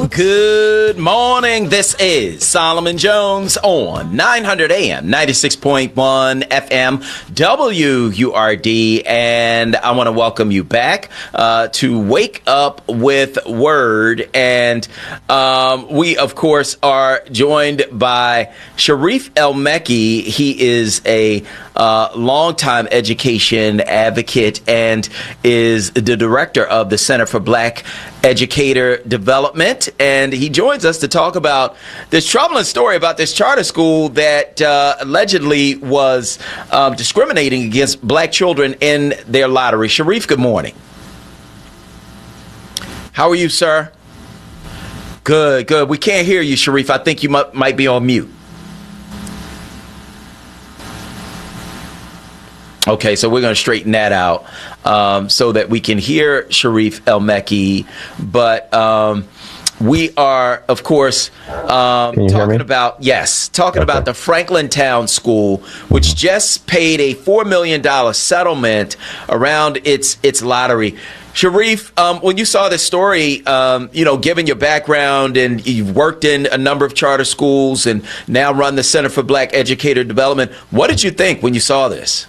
Good morning. This is Solomon Jones on 900 AM, 96.1 FM, WURD. And I want to welcome you back to Wake Up with Word. And we, of course, are joined by Sharif El-Mekki. He is a longtime education advocate and is the director of the Center for Black Educator Development, and he joins us to talk about this troubling story about this charter school that allegedly was discriminating against black children in their lottery. Sharif, good morning. How are you, sir? Good, good. We can't hear you, Sharif. I think you might be on mute. Okay, so we're going to straighten that out so that we can hear Sharif El-Mekki. But we are, of course, talking about the Franklin Town School, which just paid a $4 million settlement around its lottery. Sharif, when you saw this story, given your background and you've worked in a number of charter schools and now run the Center for Black Educator Development, what did you think when you saw this?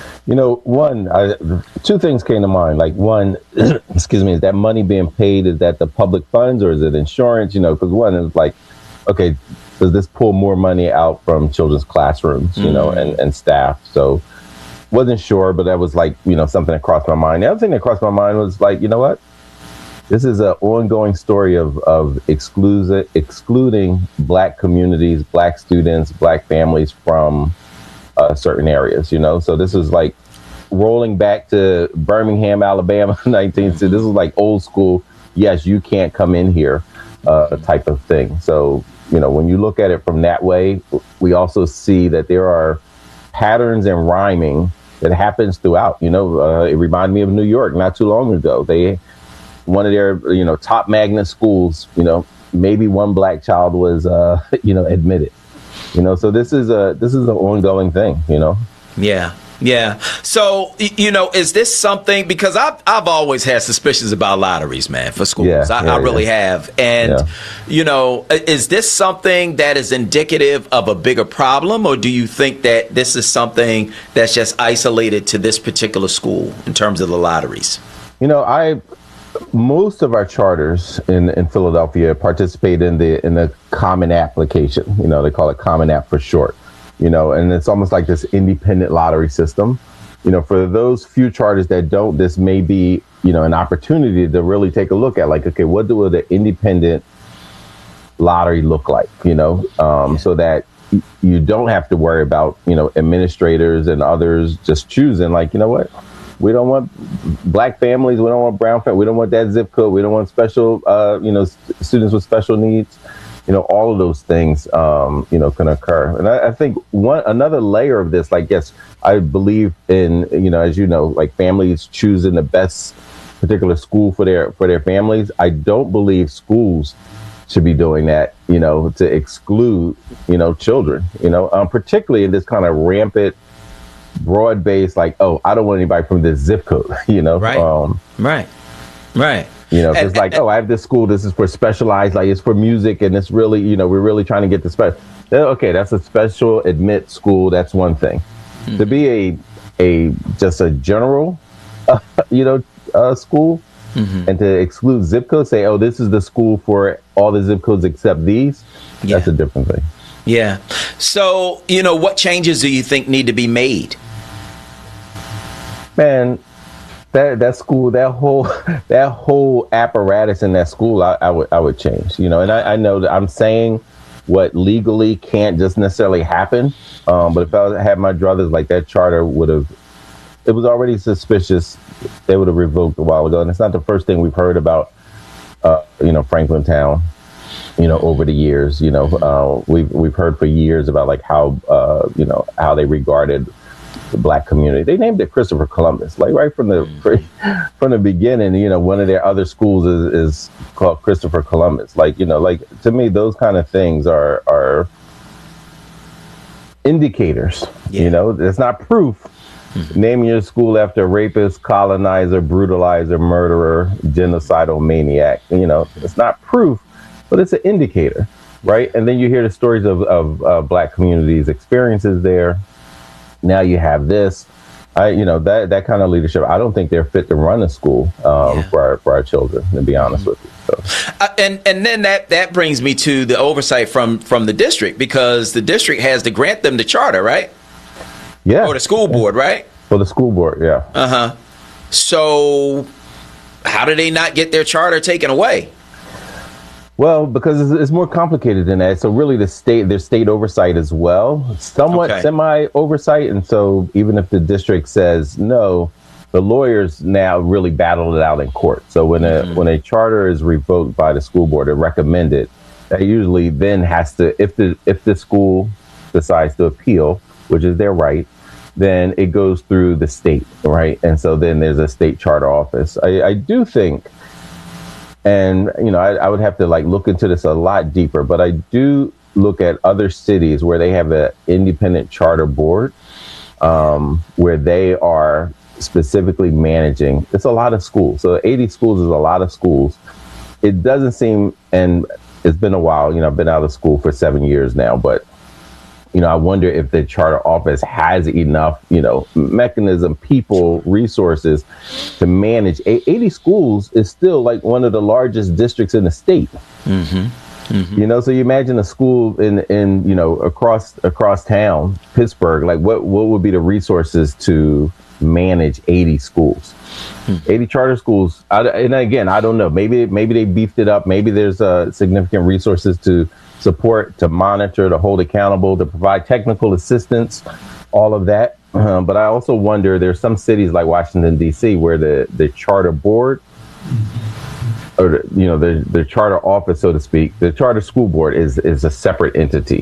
Two things came to mind. Like one, excuse me, is that money being paid, is that the public funds or is it insurance? Because one is like, okay, does this pull more money out from children's classrooms, and staff? So wasn't sure, but that was like, something that crossed my mind. The other thing that crossed my mind was like, you know what? This is an ongoing story of excluding black communities, black students, black families from certain areas, So this is like rolling back to Birmingham, Alabama, 19th. This is like old school. Yes, you can't come in here, type of thing. So, when you look at it from that way, we also see that there are patterns and rhyming that happens throughout. It reminded me of New York not too long ago. One of their, top magnet schools, maybe one black child was, admitted. So this is an ongoing thing, Yeah. So, is this something, because I've always had suspicions about lotteries, man, for schools. I really have. And, is this something that is indicative of a bigger problem, or do you think that this is something that's just isolated to this particular school in terms of the lotteries? Most of our charters in Philadelphia participate in the Common application. They call it Common App for short. And it's almost like this independent lottery system. For those few charters that don't, this may be, an opportunity to really take a look at, like, okay, what will the independent lottery look like? So that you don't have to worry about, administrators and others just choosing, like, you know what? We don't want black families. We don't want brown families. We don't want that zip code. We don't want special, students with special needs. All of those things, can occur. And I think another layer of this, like, yes, I believe in, as like families choosing the best particular school for their families. I don't believe schools should be doing that, to exclude, children, particularly in this kind of rampant, broad-based, like, oh, I don't want anybody from this zip code, Right. It's like, I have this school, this is for specialized, like, it's for music, and it's really, we're really trying to get the special. Okay, that's a special admit school. That's one thing. Mm-hmm. To be just a general, school, mm-hmm. and to exclude zip codes, say, oh, this is the school for all the zip codes except these. Yeah. That's a different thing. Yeah. So, what changes do you think need to be made? Man, that school, that whole apparatus in that school, I would change, and I know that I'm saying what legally can't just necessarily happen. But if I had my druthers, like, that charter it was already suspicious. They would have revoked a while ago. And it's not the first thing we've heard about, Franklin Town, over the years. We've heard for years about, like, how, how they regarded the black community. They named it Christopher Columbus, like, right from the beginning. One of their other schools is called Christopher Columbus. Like, to me, those kind of things are indicators. Yeah. It's not proof. Mm-hmm. Name your school after a rapist, colonizer, brutalizer, murderer, genocidal maniac. It's not proof but it's an indicator, right? And then you hear the stories of Black communities' experiences there. Now you have this. That kind of leadership, I don't think they're fit to run a school for our children, to be honest with you. So. And then that brings me to the oversight from the district, because the district has to grant them the charter, right? Yeah. Or the school board, right? For the school board, yeah. Uh-huh. So how do they not get their charter taken away? Well, because it's more complicated than that. So really there's state oversight as well, somewhat semi-oversight. And so even if the district says no, the lawyers now really battle it out in court. So when a charter is revoked by the school board or recommended, that usually then has to, if the school decides to appeal, which is their right, then it goes through the state, right? And so then there's a state charter office. I do think, and, I would have to look into this a lot deeper, but I do look at other cities where they have an independent charter board, where they are specifically managing. It's a lot of schools. So 80 schools is a lot of schools. It doesn't seem, and it's been a while, I've been out of school for 7 years now, but I wonder if the charter office has enough, mechanism, people, resources to manage. 80 schools is still one of the largest districts in the state. Mm-hmm. Mm-hmm. So you imagine a school in across town, Pittsburgh, what would be the resources to manage 80 schools? 80 charter schools. And again, I don't know. Maybe they beefed it up. Maybe there's significant resources to support, to monitor, to hold accountable, to provide technical assistance, all of that. But I also wonder, there's some cities like Washington, D.C., where the charter board, or the charter office, so to speak, the charter school board is a separate entity.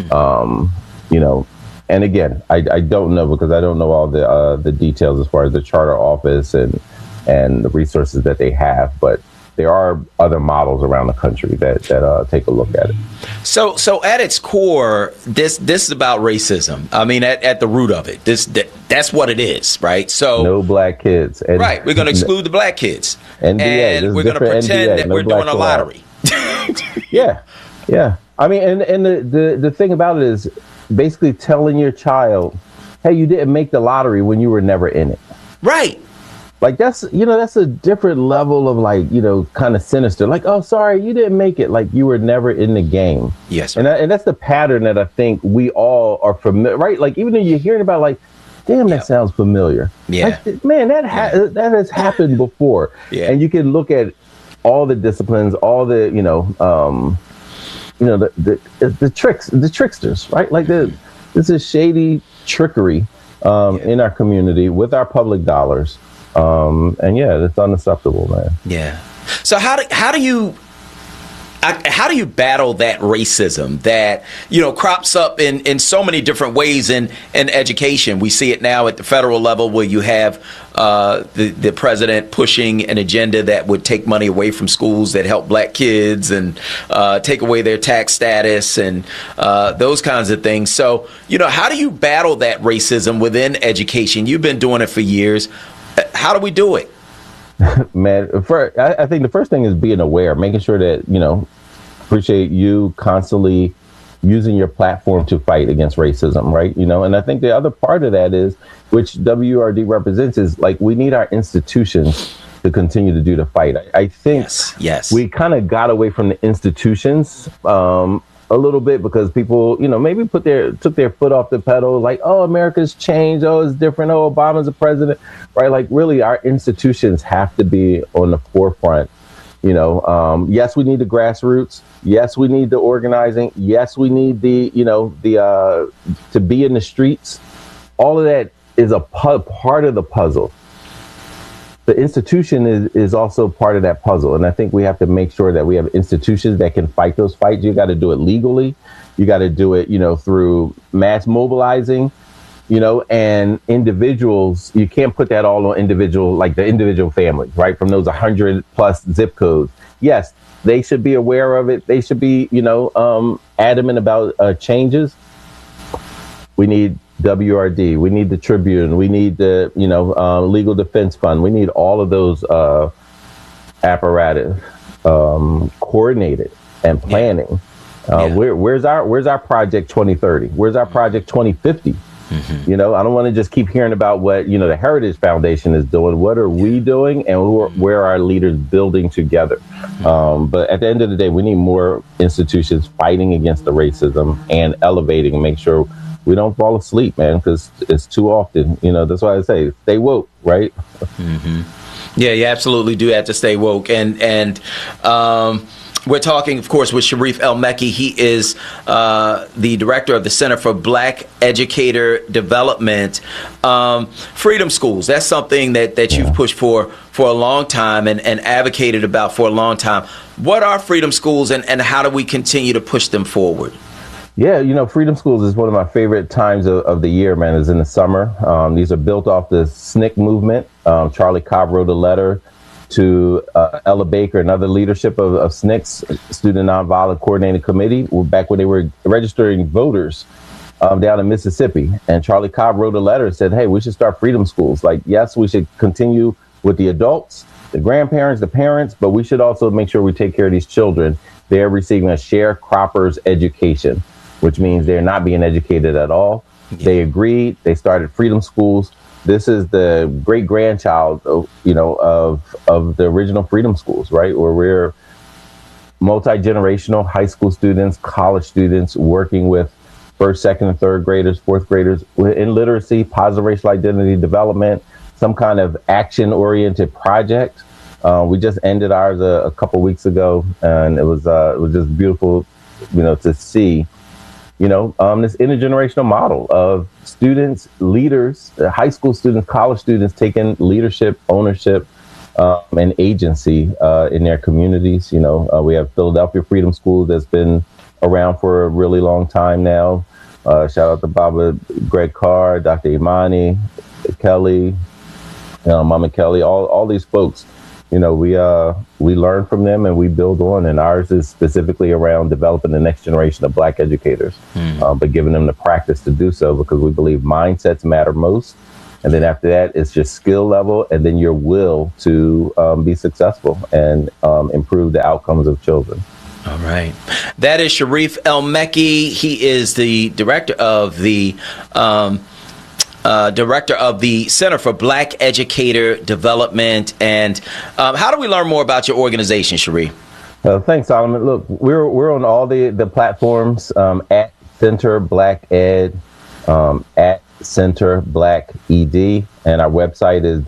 And again, I don't know, because I don't know all the details as far as the charter office and the resources that they have, but there are other models around the country that take a look at it. So at its core, this is about racism. I mean, at the root of it, that's what it is, right? So no black kids, right? We're going to exclude the black kids, NBA, and we're going to pretend that we're doing a lottery. Yeah. I mean, and the thing about it is basically telling your child, hey, you didn't make the lottery when you were never in it, right? That's a different level of kind of sinister. Oh, sorry, you didn't make it. You were never in the game. Yes. And that's the pattern that I think we all are familiar, right? Even though you're hearing about damn, that sounds familiar. Yeah. Man, that has happened before. Yeah. And you can look at all the disciplines, all the, the tricks, the tricksters, right? This is shady trickery in our community with our public dollars. And it's unacceptable, man. Yeah. So how do you battle that racism that crops up in so many different ways in education? We see it now at the federal level, where you have the president pushing an agenda that would take money away from schools that help black kids and take away their tax status and those kinds of things. So how do you battle that racism within education? You've been doing it for years. How do we do it? Man, I think the first thing is being aware, making sure that, appreciate you constantly using your platform to fight against racism, right? And I think the other part of that is, which WURD represents, is we need our institutions to continue to do the fight. I think yes. We kind of got away from the institutions a little bit, because people, maybe took their foot off the pedal, oh, America's changed, oh, it's different, oh, Obama's the president, right? Really, our institutions have to be on the forefront. Yes, we need the grassroots. Yes, we need the organizing. Yes, we need the to be in the streets. All of that is a part of the puzzle. The institution is also part of that puzzle. And I think we have to make sure that we have institutions that can fight those fights. You got to do it legally. You got to do it, through mass mobilizing, and individuals. You can't put that all on individual, the individual families, right? From those 100 plus zip codes. Yes, they should be aware of it. They should be, adamant about changes. We need WRD. We need the Tribune. We need the, Legal Defense Fund. We need all of those apparatus coordinated and planning. Where's our Project 2030? Where's our Project 2050? You know, I don't want to just keep hearing about what, you know, the Heritage Foundation is doing. What are we doing, and where are our leaders building together? But at the end of the day, we need more institutions fighting against the racism and elevating and make sure we don't fall asleep, man, because it's too often. You know, that's why I say stay woke, right? Yeah, you absolutely do have to stay woke. And we're talking, of course, with Sharif El-Mekki. He is the director of the Center for Black Educator Development. Freedom schools, that's something that you've pushed for a long time and advocated about for a long time. What are freedom schools, and how do we continue to push them forward? Yeah, you know, freedom schools is one of my favorite times of the year, man, is in the summer. These are built off the SNCC movement. Charlie Cobb wrote a letter to Ella Baker and other leadership of SNCC's Student Nonviolent Coordinating Committee back when they were registering voters down in Mississippi. And Charlie Cobb wrote a letter and said, hey, we should start freedom schools. Like, yes, we should continue with the adults, the grandparents, the parents, but we should also make sure we take care of these children. They're receiving a sharecropper's education, which means they're not being educated at all. Yeah. They agreed. They started freedom schools. This is the great grandchild, of the original freedom schools, right? Where we're multi-generational high school students, college students working with first, second, and third graders, fourth graders in literacy, positive racial identity development, some kind of action-oriented project. We just ended ours a couple weeks ago, and it was just beautiful, you know, to see. You know, this intergenerational model of students, leaders, high school students, college students taking leadership, ownership, and agency in their communities. You know, we have Philadelphia Freedom School that's been around for a really long time now. Shout out to Baba Greg Carr, Dr. Imani, Kelly, Mama Kelly, all these folks. You know, we learn from them and we build on, and ours is specifically around developing the next generation of Black educators, but giving them the practice to do so, because we believe mindsets matter most. And then after that, it's just skill level and then your will to be successful and improve the outcomes of children. All right. That is Sharif El-Mekki. He is the director of the Center for Black Educator Development. And how do we learn more about your organization, Sharif? Thanks, Solomon. Look, we're on all the platforms at Center Black Ed, at Center Black ED, and our website is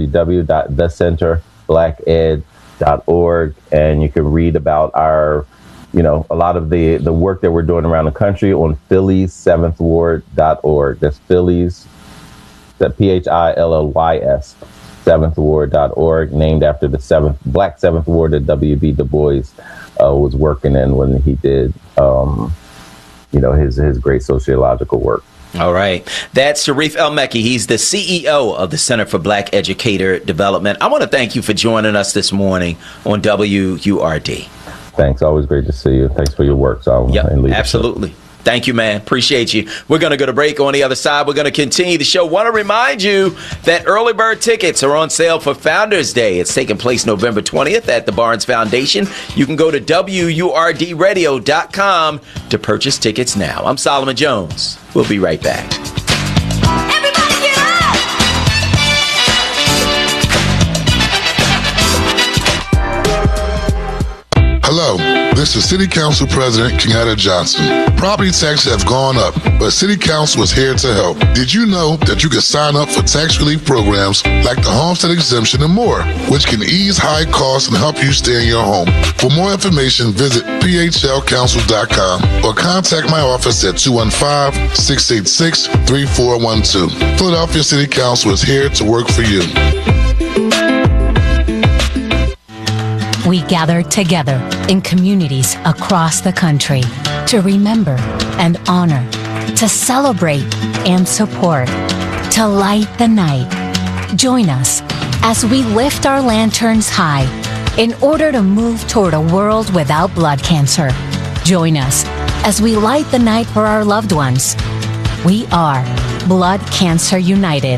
www.thecenterblacked.org, and you can read about our, you know, a lot of the work that we're doing around the country on Phillies7thward.org. That's Phillies, that PHILLYS, 7thward.org, named after the Black 7th Ward that W.B. Du Bois was working in when he did, you know, his great sociological work. All right. That's Sharif El-Mekki. He's the CEO of the Center for Black Educator Development. I want to thank you for joining us this morning on WURD. Thanks. Always great to see you. Thanks for your work, Solomon. Yep, absolutely. Thank you, man. Appreciate you. We're going to go to break. On the other side, we're going to continue the show. Want to remind you that early bird tickets are on sale for Founders Day. It's taking place November 20th at the Barnes Foundation. You can go to WURDradio.com to purchase tickets now. I'm Solomon Jones. We'll be right back. Everybody get up! Hello, this is City Council President Kenyatta Johnson. Property taxes have gone up, but City Council is here to help. Did you know that you can sign up for tax relief programs like the homestead exemption and more, which can ease high costs and help you stay in your home? For more information, visit phlcouncil.com or contact my office at 215-686-3412. Philadelphia City Council is here to work for you. We gather together in communities across the country to remember and honor, to celebrate and support, to light the night. Join us as we lift our lanterns high in order to move toward a world without blood cancer. Join us as we light the night for our loved ones. We are Blood Cancer United.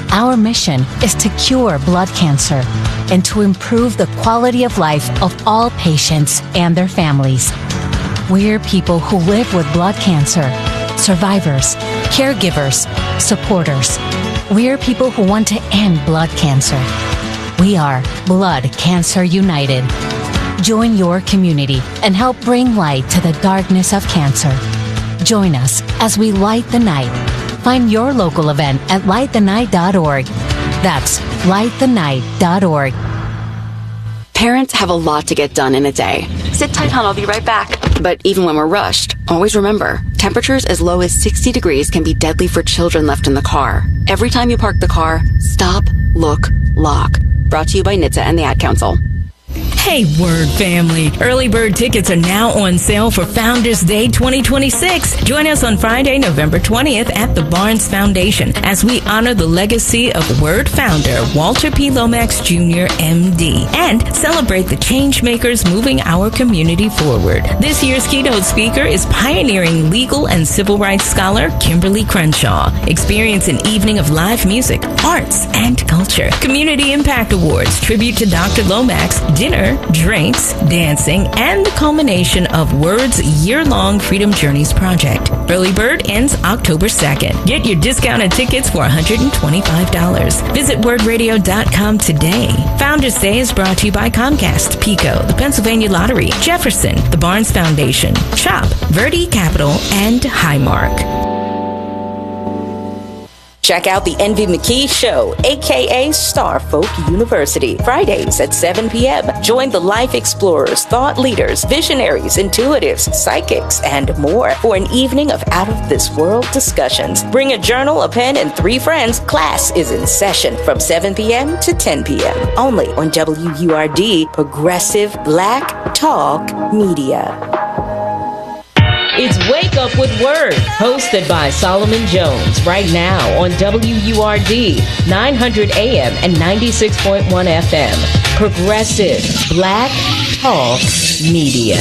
Our mission is to cure blood cancer and to improve the quality of life of all patients and their families. We're people who live with blood cancer, survivors, caregivers, supporters. We're people who want to end blood cancer. We are Blood Cancer United. Join your community and help bring light to the darkness of cancer. Join us as we light the night. Find your local event at lightthenight.org. That's lightthenight.org. Parents have a lot to get done in a day. Sit tight, hon. I'll be right back. But even when we're rushed, always remember, temperatures as low as 60 degrees can be deadly for children left in the car. Every time you park the car, stop, look, lock. Brought to you by NHTSA and the Ad Council. Hey, Word family. Early bird tickets are now on sale for Founders Day 2026. Join us on Friday, November 20th at the Barnes Foundation as we honor the legacy of Word founder Walter P. Lomax Jr., MD, and celebrate the change makers moving our community forward. This year's keynote speaker is pioneering legal and civil rights scholar Kimberly Crenshaw. Experience an evening of live music, arts, and culture. Community Impact Awards, tribute to Dr. Lomax, dinner, drinks, dancing, and the culmination of Word's year-long Freedom Journeys project. Early bird ends October 2nd. Get your discounted tickets for $125. Visit wordradio.com today. Founders Day is brought to you by Comcast, PECO, the Pennsylvania Lottery, Jefferson, the Barnes Foundation, CHOP, Verde Capital, and Highmark. Check out the Envy McKee Show, a.k.a. Star Folk University, Fridays at 7 p.m. Join the life explorers, thought leaders, visionaries, intuitives, psychics, and more for an evening of out-of-this-world discussions. Bring a journal, a pen, and 3 friends. Class is in session from 7 p.m. to 10 p.m. Only on WURD, Progressive Black Talk Media. It's Wake Up with Word, hosted by Solomon Jones, right now on WURD, 900 AM and 96.1 FM. Progressive Black Talk Media.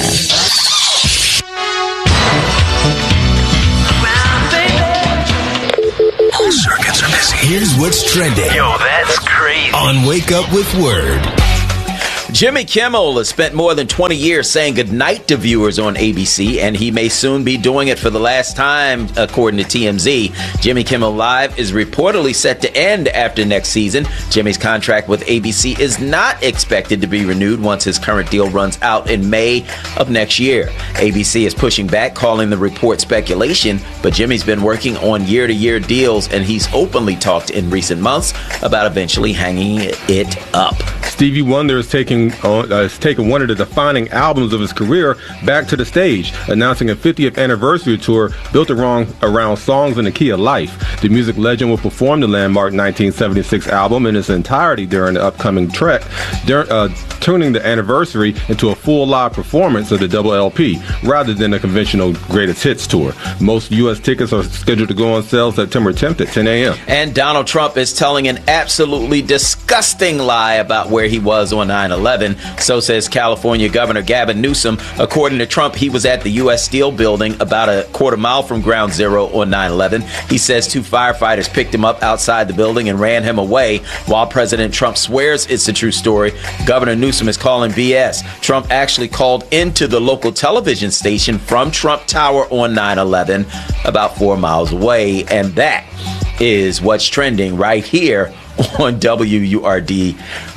All circuits are busy. Here's what's trending. Yo, that's crazy. On Wake Up with Word. Jimmy Kimmel has spent more than 20 years saying goodnight to viewers on ABC, and he may soon be doing it for the last time, according to TMZ. Jimmy Kimmel Live is reportedly set to end after next season. Jimmy's contract with ABC is not expected to be renewed once his current deal runs out in May of next year. ABC is pushing back, calling the report speculation, but Jimmy's been working on year-to-year deals, and he's openly talked in recent months about eventually hanging it up. Stevie Wonder has taken one of the defining albums of his career back to the stage, announcing a 50th anniversary tour built around songs in the key of life. The music legend will perform the landmark 1976 album in its entirety during the upcoming trek, turning the anniversary into a full live performance of the double LP rather than a conventional greatest hits tour. Most U.S. tickets are scheduled to go on sale September 10th at 10 a.m. And Donald Trump is telling an absolutely disgusting lie about where he was on 9/11. So says California Governor Gavin Newsom. According to Trump, he was at the U.S. Steel building about a quarter mile from Ground Zero on 9/11. He says 2 firefighters picked him up outside the building and ran him away. While President Trump swears it's a true story, Governor Newsom is calling BS. Trump actually called into the local television station from Trump Tower on 9/11, about 4 miles away. And that is what's trending right here on WURD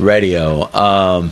Radio.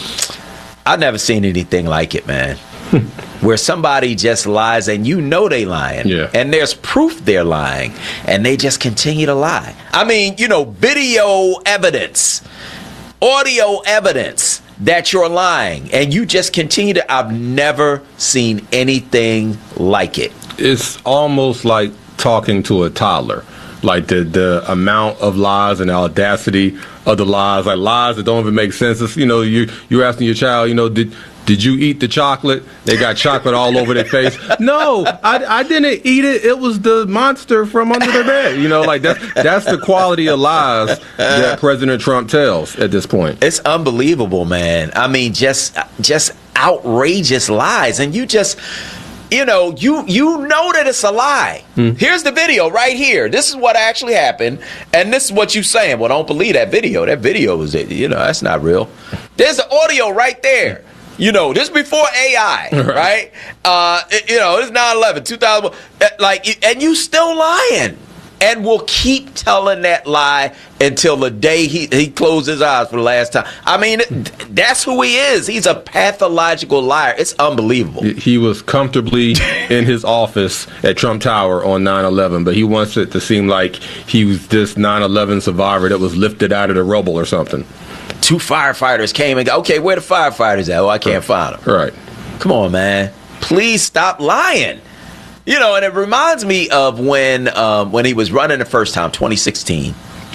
I've never seen anything like it, man. Where somebody just lies and you know they lying. Yeah. And there's proof they're lying. And they just continue to lie. I mean, video evidence, audio evidence that you're lying. And you just continue to... I've never seen anything like it. It's almost like talking to a toddler. Like the amount of lies and the audacity of the lies, like lies that don't even make sense. It's, you're asking your child, did you eat the chocolate? They got chocolate all over their face. No, I didn't eat it. It was the monster from under the bed. That's the quality of lies that President Trump tells at this point. It's unbelievable, man. I mean, just outrageous lies, and you just. you know that it's a lie. Here's the video right here. This is what actually happened, and this is what you saying. Well, don't believe that video. That video was, that's not real. There's the audio right there. This before AI, right? It's 9/11, 2000, and you still lying. And will keep telling that lie until the day he closed his eyes for the last time. I mean, that's who he is. He's a pathological liar. It's unbelievable. He was comfortably in his office at Trump Tower on 9/11, but he wants it to seem like he was this 9/11 survivor that was lifted out of the rubble or something. 2 firefighters came and go, okay, where the firefighters at? Oh, I can't find them. Right. Come on, man. Please stop lying. And it reminds me of when he was running the first time, 2016,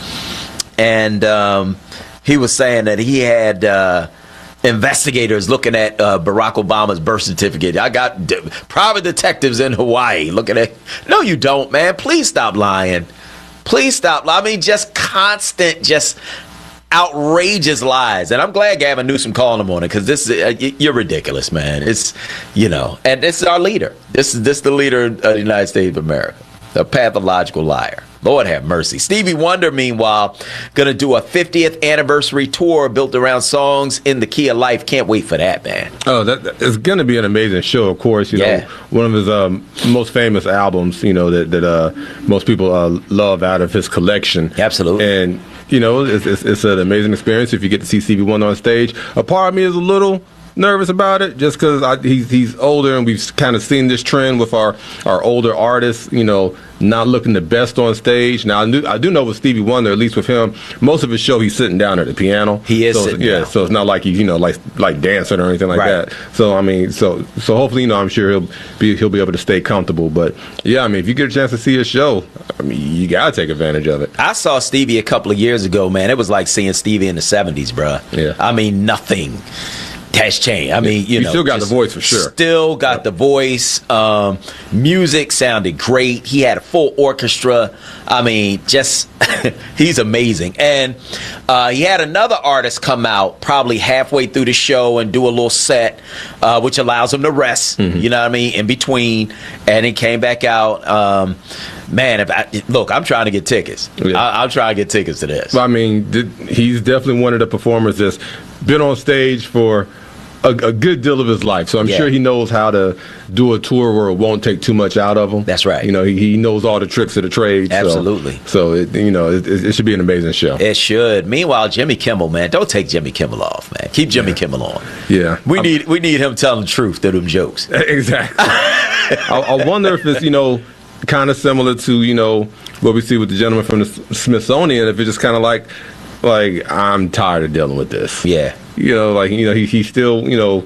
and he was saying that he had investigators looking at Barack Obama's birth certificate. I got private detectives in Hawaii looking at. No, you don't, man. Please stop lying. Please stop lying. I mean, just constant, just outrageous lies. And I'm glad Gavin Newsom called him on it, because this is you're ridiculous, man. It's and this is our leader. This is the leader of the United States of America, a pathological liar. Lord have mercy. Stevie Wonder, meanwhile, going to do a 50th anniversary tour built around songs in the key of life. Can't wait for that, man. Oh, that is going to be an amazing show, of course. One of his most famous albums, that most people love out of his collection. Absolutely. And it's an amazing experience if you get to see Stevie Wonder on stage. A part of me is a little nervous about it, just because he's older, and we've kind of seen this trend with our older artists, not looking the best on stage. Now, I do know with Stevie Wonder, at least with him, most of his show he's sitting down at the piano. He is sitting down. So it's not like he's like dancing or anything like that. So I mean, so hopefully I'm sure he'll be able to stay comfortable. But yeah, I mean, if you get a chance to see his show, I mean, you gotta take advantage of it. I saw Stevie a couple of years ago, man. It was like seeing Stevie in the 70s, bruh. Yeah. I mean, nothing has changed. I mean, you still got the voice for sure. Still got the voice. Music sounded great. He had a full orchestra. I mean, just he's amazing. And he had another artist come out probably halfway through the show and do a little set, which allows him to rest. Mm-hmm. You know what I mean? In between, and he came back out. Man, I'm trying to get tickets. Yeah. I'm trying to get tickets to this. Well, I mean, he's definitely one of the performers that's been on stage for a good deal of his life, so I'm sure he knows how to do a tour where it won't take too much out of him. That's right. He knows all the tricks of the trade. Absolutely. So it should be an amazing show. It should. Meanwhile, Jimmy Kimmel, man, don't take Jimmy Kimmel off, man. Keep Jimmy Kimmel on. Yeah. We need him telling the truth to them jokes. Exactly. I wonder if it's kind of similar to what we see with the gentleman from the Smithsonian. If it's just kind of like I'm tired of dealing with this. Yeah. He still,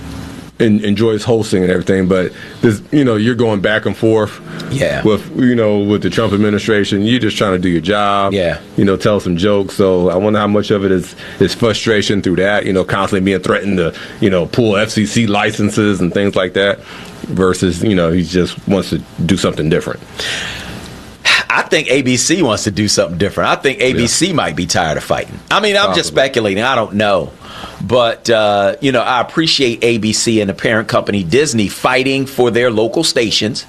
enjoys hosting and everything, but this, you're going back and forth. Yeah. With the Trump administration, you're just trying to do your job. Yeah. Tell some jokes. So I wonder how much of it is frustration through that. Constantly being threatened to, pull FCC licenses and things like that, versus he just wants to do something different. I think ABC wants to do something different. I think ABC might be tired of fighting. I mean, I'm just speculating. I don't know. But, I appreciate ABC and the parent company Disney fighting for their local stations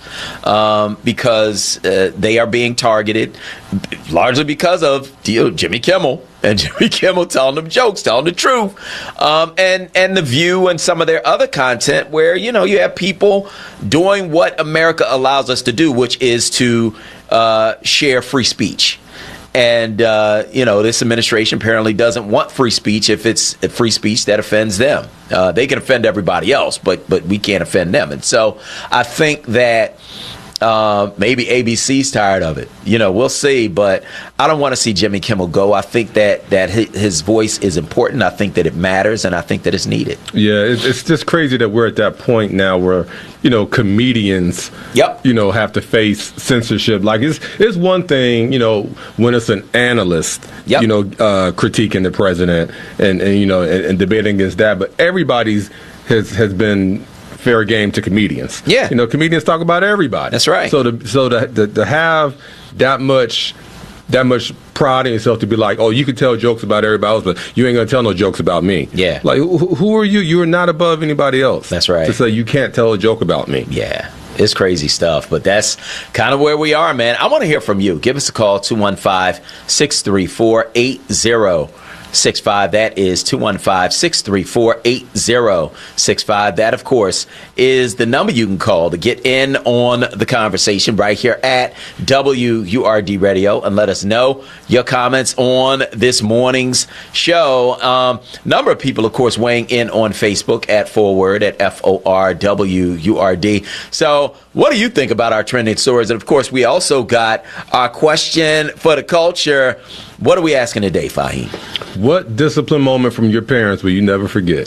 because they are being targeted largely because of Jimmy Kimmel. And Jimmy Kimmel telling them jokes, telling the truth. And The View and some of their other content where, you have people doing what America allows us to do, which is to share free speech. And, this administration apparently doesn't want free speech if it's free speech that offends them. They can offend everybody else, but we can't offend them. And so I think that maybe ABC's tired of it. We'll see. But I don't want to see Jimmy Kimmel go. I think that his voice is important. I think that it matters, and I think that it's needed. Yeah, it's just crazy that we're at that point now where comedians have to face censorship. Like it's one thing when it's an analyst critiquing the president and debating against that, but everybody's has been fair game to comedians. Yeah. Comedians talk about everybody. That's right. So to have that much pride in yourself to be like, oh, you can tell jokes about everybody else, but you ain't gonna tell no jokes about me. Yeah. Like, who are you? You are not above anybody else. That's right. To say you can't tell a joke about me. Yeah. It's crazy stuff, but that's kind of where we are, man. I want to hear from you. Give us a call, 215-634-8065. That is 215-634-8065. That, of course, is the number you can call to get in on the conversation right here at WURD Radio and let us know your comments on this morning's show. Number of people, of course, weighing in on Facebook at Forward, at FORWURD. So what do you think about our trending stories? And, of course, we also got our question for the culture. What are we asking today, Fahim? What discipline moment from your parents will you never forget?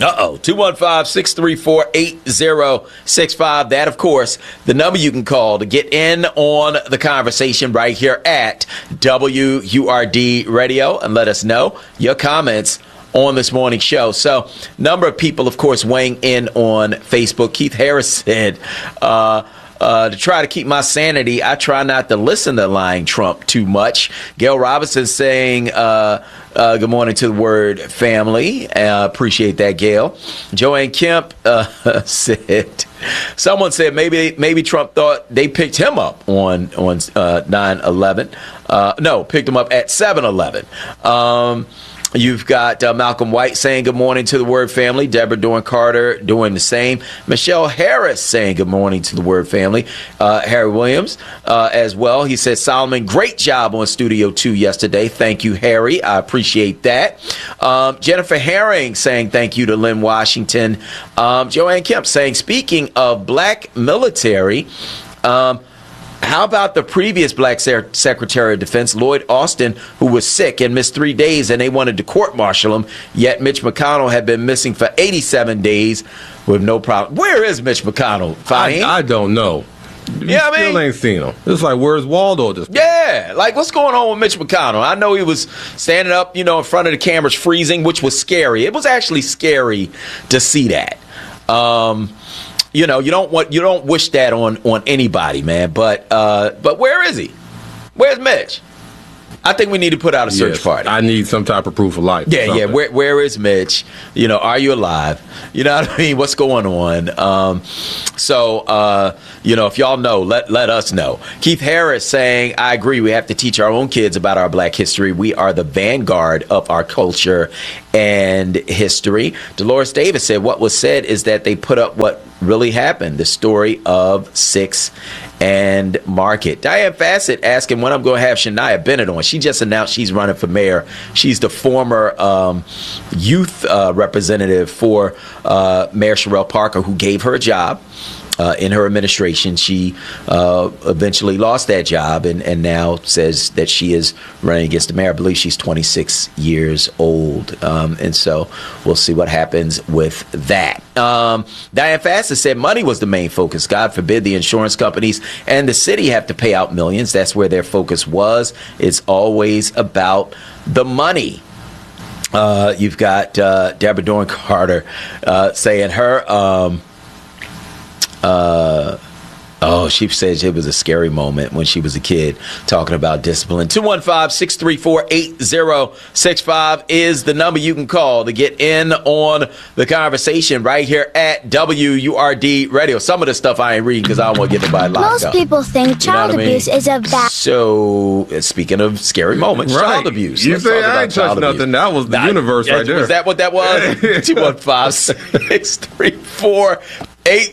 215-634-8065. That, of course, the number you can call to get in on the conversation right here at WURD Radio and let us know your comments on this morning's show. So, number of people, of course, weighing in on Facebook. Keith Harris said, to try to keep my sanity, I try not to listen to lying Trump too much. Gail Robinson saying, good morning to the Word family. Appreciate that, Gail. Joanne Kemp said, someone said maybe Trump thought they picked him up on 9/11. No, picked him up at 7/11. You've got Malcolm White saying good morning to the Word family. Deborah Dorn Carter doing the same. Michelle Harris saying good morning to the Word family. Harry Williams as well. He says, Solomon, great job on Studio 2 yesterday. Thank you, Harry. I appreciate that. Jennifer Herring saying thank you to Lynn Washington. Joanne Kemp saying, speaking of black military, how about the previous black Secretary of Defense, Lloyd Austin, who was sick and missed 3 days, and they wanted to court-martial him, yet Mitch McConnell had been missing for 87 days with no problem. Where is Mitch McConnell, Fahim? I don't know. Yeah, Still ain't seen him. It's like, where's Waldo at this point? Yeah, like, what's going on with Mitch McConnell? I know he was standing up, in front of the cameras freezing, which was scary. It was actually scary to see that. You don't wish that on anybody, man. But where is he? Where's Mitch? I think we need to put out a search party. I need some type of proof of life. Yeah. Where is Mitch? Are you alive? You know what I mean? What's going on? If y'all know, let us know. Keith Harris saying, I agree. We have to teach our own kids about our black history. We are the vanguard of our culture and history. Dolores Davis said, what was said is that they put up what really happened, the story of 6th and Market. Diane Fassett asking when I'm going to have Shania Bennett on. She just announced she's running for mayor. She's the former youth representative for Mayor Sherrell Parker, who gave her a job. In her administration, she eventually lost that job and now says that she is running against the mayor. I believe she's 26 years old. And so we'll see what happens with that. Diane Fassett said money was the main focus. God forbid the insurance companies and the city have to pay out millions. That's where their focus was. It's always about the money. You've got Deborah Dorn Carter saying her... she says it was a scary moment when she was a kid talking about discipline. 215-634-8065 is the number you can call to get in on the conversation right here at WURD Radio. Some of the stuff I ain't reading because I don't want to get nobody locked up. Most people think child abuse is a bad... So, speaking of scary moments, child abuse. You say I ain't touched nothing. That was the universe right there. Was that what that was? 215-634-8065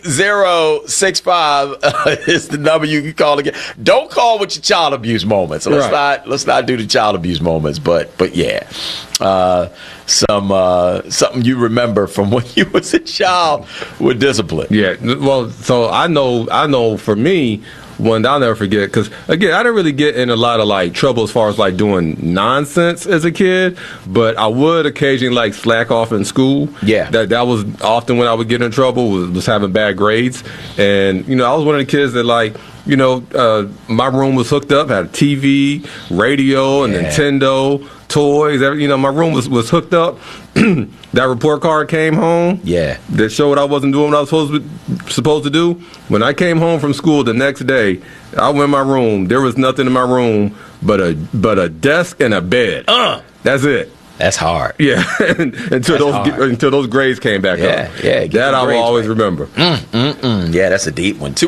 is the number you can call again. Don't call with your child abuse moments. Let's not do the child abuse moments. But yeah, something you remember from when you was a child with discipline. Yeah. Well, so I know for me. One I'll never forget, because again, I didn't really get in a lot of trouble as far as doing nonsense as a kid, but I would occasionally slack off in school. Yeah, that was often when I would get in trouble, was having bad grades. And I was one of the kids that my room was hooked up, had a TV, radio, and Nintendo, toys. My room was hooked up. That report card came home. Yeah, that showed I wasn't doing what I was supposed to do. When I came home from school the next day, I went in my room. There was nothing in my room but a desk and a bed. That's it. That's hard. Yeah, until those grades came back up. Yeah, that I will always remember. Yeah, that's a deep one.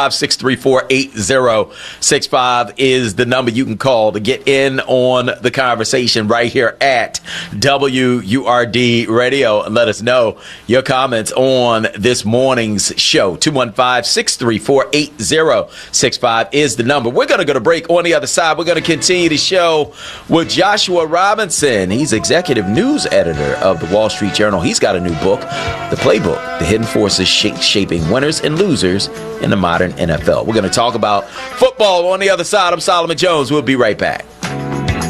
215-634-8065 is the number you can call to get in on the conversation right here at WURD Radio and let us know your comments on this morning's show. 215-634-8065 is the number. We're going to go to break. On the other side, we're going to continue the show with Joshua Robinson. He's executive news editor of the Wall Street Journal. He's got a new book, The Playbook, The Hidden Forces Shaping Winners and Losers in the Modern NFL. We're going to talk about football on the other side. I'm Solomon Jones. We'll be right back.